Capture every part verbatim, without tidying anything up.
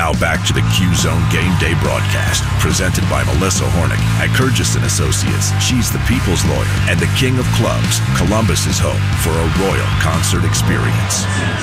Now back to the Q-Zone Game Day broadcast, presented by Melissa Hornick at Kurgis and Associates. She's the people's lawyer and the king of clubs. Columbus is home for a royal concert experience.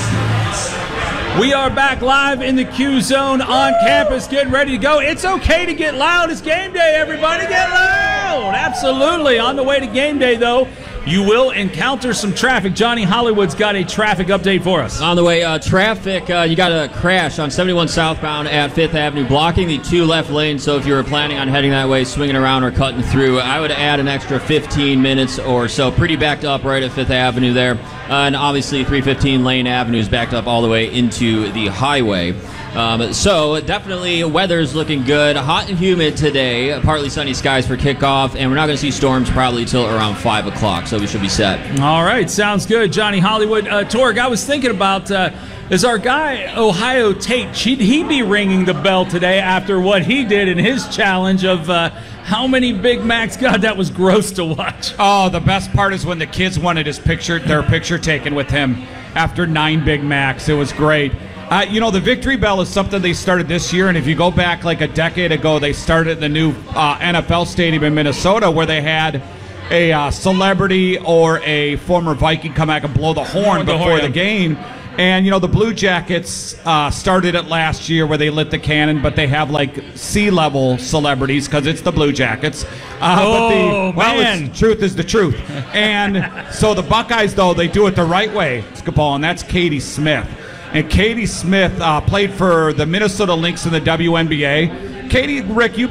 We are back live in the Q-Zone on campus, getting ready to go. It's okay to get loud. It's game day, everybody. Get loud. Absolutely. On the way to game day, though, you will encounter some traffic. Johnny Hollywood's got a traffic update for us. On the way, uh, traffic, uh, you got a crash on seventy-one southbound at Fifth Avenue, blocking the two left lanes. So if you were planning on heading that way, swinging around or cutting through, I would add an extra fifteen minutes or so. Pretty backed up right at Fifth Avenue there. Uh, and obviously three fifteen Lane Avenue is backed up all the way into the highway. Um, so definitely weather's looking good. Hot and humid today. Partly sunny skies for kickoff, and we're not going to see storms probably till around five o'clock, so we should be set. All right, sounds good. Johnny Hollywood. Uh, Torg, I was thinking about, uh, is our guy Ohio Tate, should he be ringing the bell today after what he did in his challenge of uh, how many Big Macs? God, that was gross to watch. Oh, the best part is when the kids wanted his picture, their picture taken with him after nine Big Macs. It was great. Uh, you know, the Victory Bell is something they started this year, and if you go back like a decade ago, they started the new uh, N F L stadium in Minnesota where they had a uh, celebrity or a former Viking come back and blow the horn the before horn, the yeah. game. And, you know, the Blue Jackets uh, started it last year where they lit the cannon, but they have, like, sea-level celebrities because it's the Blue Jackets. Uh, oh, but the, well, man. It's, truth is the truth. And so the Buckeyes, though, they do it the right way, basketball, and that's Katie Smith. And Katie Smith uh, played for the Minnesota Lynx in the W N B A. Katie, Rick, you